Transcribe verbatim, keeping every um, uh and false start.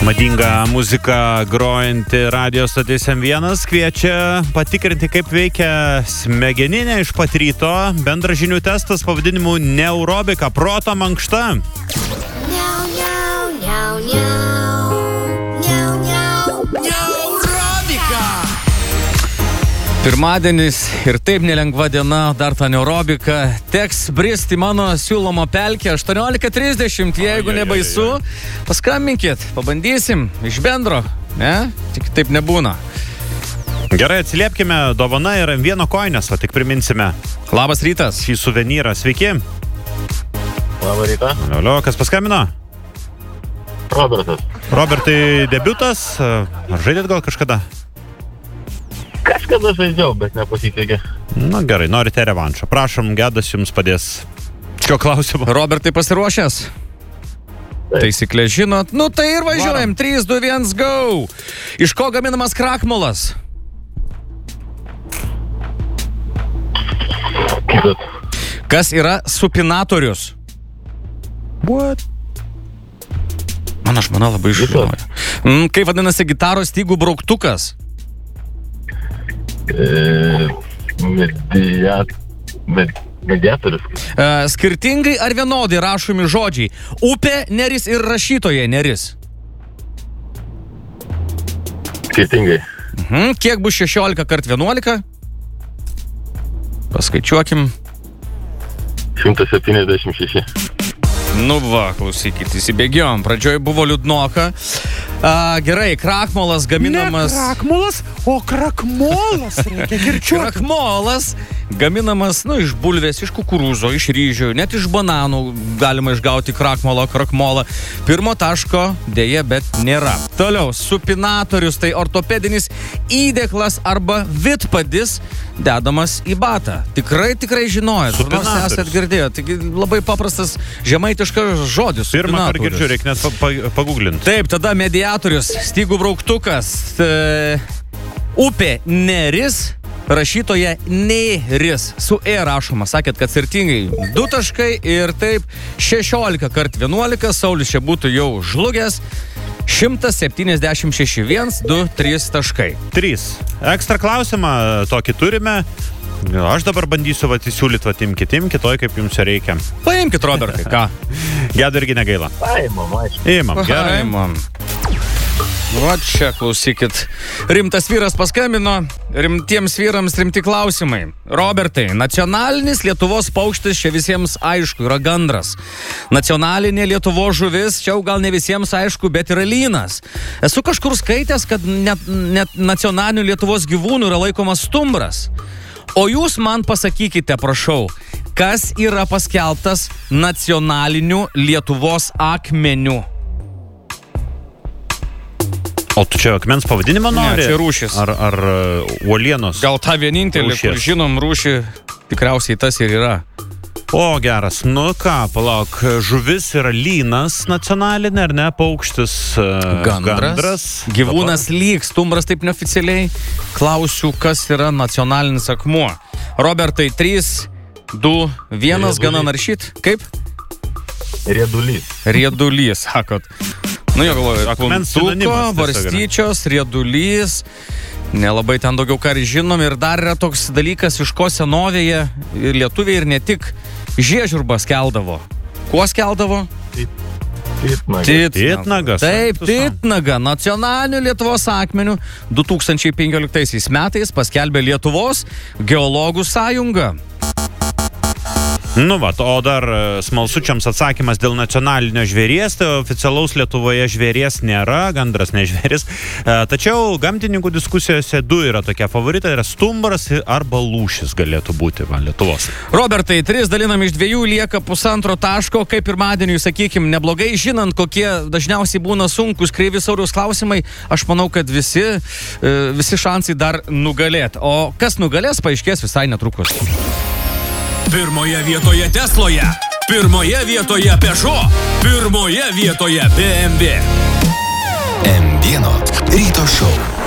Madinga muzika grojanti radio stotis M vienas kviečia patikrinti, kaip veikia smegeninė iš pat ryto. Bendras žinių testas pavadinimu Neurobika, proto mankšta. Pirmadienis ir taip nelengva diena, dar ta neurobika. Teks bristi mano siūlomo pelkę aštuoniolika trisdešimt, jeigu nebaisu, paskambinkit, pabandysim iš bendro, ne? Tik taip nebūna. Gerai, atsiliepkime, dovana yra M vieno koinės, o tik priminsime. Labas rytas. Šį suvenyrą, sveiki. Labą rytą. Alio, kas paskambino? Robertas. Robertai, debiutas, ar žaidėt gal kažkada? Kažkada žaidžiau, bet nepasisekė. Na gerai, norite revanšą. Prašom, Gedas jums padės šio klausimo. Robertai, pasiruošęs? Taip. Taisyklę žinot? Nu tai ir važiuojam. trys, du, vienas, go! Iš ko gaminamas krakmolas? Kitas. Kas yra supinatorius? What? Mano žmona labai žinojo. Mm, kaip vadinasi gitaros stygų brauktukas? E, mediat, med, mediatorius. E, skirtingai ar vienodai rašomi žodžiai? Upė, neris ir rašytoje neris. Skirtingai. Mhm. Kiek bus šešiolika kart vienuolika? Paskaičiuokim. šimtas septyniasdešimt šeši. Nu va, klausykit, įsibėgiojom. Pradžioj buvo liūdnoka. A, gerai, krakmolas gaminamas... Ne krakmolas, o krakmolas reikia kirčiuoti. Krakmolas gaminamas, nu, iš bulvės, iš kukurūzo, iš ryžių, net iš bananų galima išgauti krakmolą, krakmolą. Pirmo taško dėja, bet nėra. Toliau, supinatorius, tai ortopedinis įdėklas arba vidpadis dedamas į batą. Tikrai, tikrai žinojot. Supinatorius. Esat girdėję. Taigi labai paprastas žemaitiškas žodis. Pirmą kartą girdžiu, reikia net pa, pa, paguglinti. Taip, tada mediatorius, stygų brauktukas, e, upė neris, rašytoje neris, su E rašoma, sakėt, kad skirtingai du taškai ir taip šešiolika kart vienuolika, Saulius čia būtų jau žlugęs, šimtas septyniasdešimt šeši, vienas, du, trys taškai. trys. Ekstra klausimą tokį turime. Aš dabar bandysiu vat įsiūlyti, vat imkit, imkit, toj kaip jums reikia. Paimkit, Robertai, ką? Gedo irgi negaila. Paimam, aišku. Imam, gerai. Paimam. Va čia, klausykit. Rimtas vyras paskambino, rimtiems vyrams rimti klausimai. Robertai, nacionalinis Lietuvos paukštis, čia visiems aišku, yra gandras. Nacionalinė Lietuvos žuvis, čia jau gal ne visiems aišku, bet yra lynas. Esu kažkur skaitęs, kad net, net nacionalinių Lietuvos gyvūnų yra laikomas stumbras. O jūs man pasakykite, prašau, kas yra paskelbtas nacionaliniu Lietuvos akmeniu? O tu čia akmens pavadinimą nori? Ne, čia rūšis. Ar, ar uolienos? Gal tą vienintelį, Rūšies. kur žinom rūšį, tikriausiai tas ir yra. O, geras. Nu ką, palauk, žuvis yra lynas nacionalinė, ar ne, paukštis Gandras. gandras. Gyvūnas lyg, stumbras taip neoficialiai. Klausiu, kas yra nacionalinis akmuo. Robertai, trys, du, vienas, gana naršyt. Kaip? Riedulys. Riedulys, sakot. Nu, jo galvoju, Akmens puntuko, sinonimas tiesiog yra. varstyčios, riedulys. Nelabai ten daugiau ką ir žinom. Ir dar yra toks dalykas, iš ko senovėje ir lietuviai ir ne tik žiežirbą skeldavo. Kuo skeldavo? Titnagas. Titnagas. Taip, titnaga. Nacionaliniu Lietuvos akmeniu du tūkstančiai penkioliktaisiais metais paskelbė Lietuvos geologų sąjunga. Nu va, o dar smalsučiams atsakymas dėl nacionalinio žvėries, tai oficialaus Lietuvoje žvėries nėra, gandras ne žvėris. Tačiau gamtininkų diskusijose du yra tokie favoritai, yra stumbras arba lūšis galėtų būti va, Lietuvos. Robertai, tris dalinam iš dviejų, lieka pusantro taško, kaip pirmadieniui, sakykim, neblogai, žinant, kokie dažniausiai būna sunkus kreivi Sauliaus klausimai, aš manau, kad visi, visi šansai dar nugalėt. O kas nugalės, paaiškės visai netrukus. Pirmoje vietoje Tesloje, pirmoje vietoje Peugeot, pirmoje vietoje B M W. M vieno ryto šou.